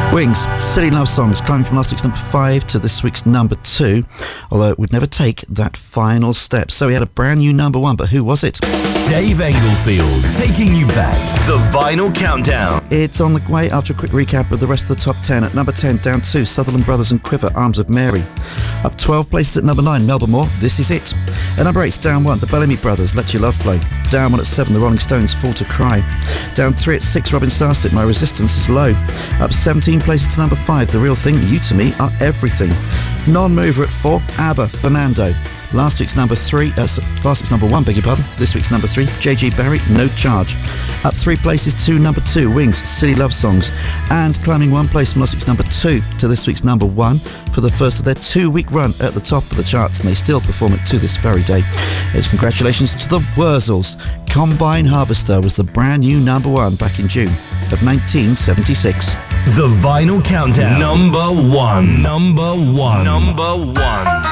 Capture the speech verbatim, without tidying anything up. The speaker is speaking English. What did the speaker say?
Wings, Silly Love Songs, climbing from last week's number five to this week's number two, although it would never take that final step. So we had a brand new number one, but who was it? Dave Englefield, taking you back. The Vinyl Countdown. It's on the way after a quick recap of the rest of the top ten. At number ten, down two, Sutherland Brothers and Quiver, Arms of Mary. Up twelve places at number nine, Melba Moore, This Is It. At number eight, down one, The Bellamy Brothers, Let Your Love Flow. Down one at seven, The Rolling Stones, Fall to Cry. Down three at six, Robin Sarstick, My Resistance Is Low. Up seventeen places to number five, The Real Thing, You to Me Are Everything. Non-mover at four, ABBA, Fernando. Last week's number three, uh, last week's number one, beg your pardon. This week's number three, J G Berry, No Charge. Up three places to number two, Wings, Silly Love Songs. And climbing one place from last week's number two to this week's number one for the first of their two-week run at the top of the charts, and they still perform it to this very day. It's congratulations to the Wurzels. Combine Harvester was the brand new number one back in June of nineteen seventy-six. The Vinyl Countdown. Number one. Number one. Number one.